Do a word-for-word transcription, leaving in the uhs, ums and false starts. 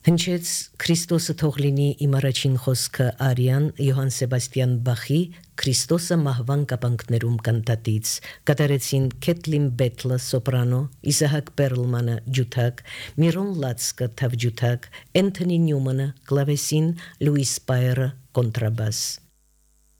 Հնչեց Քրիստոսը թող լինի իմ առաջին խոսքը Արիան Յոհան Սեբաստիան Բախի Քրիստոսը մահվան կապանքներում կանտատից կատարեցին Քեթլին Բեթլը սոպրանո, Իսահակ Պերլմանը ջութակ, Միրոն Լացկը թավջութակ, Էնթոնի Նյումանը կլավեսին, Լուիս Պայերը կոնտրաբաս